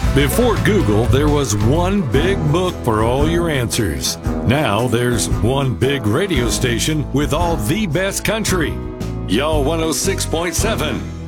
Before Google, there was one big book for all your answers. Now there's one big radio station with all the best country. Y'all 106.7.